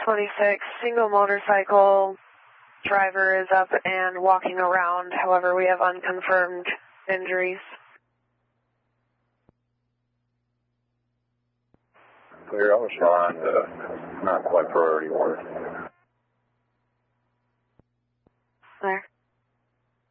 26, single motorcycle, driver is up and walking around. However, we have unconfirmed injuries. Clear, I'll respond, not quite priority work.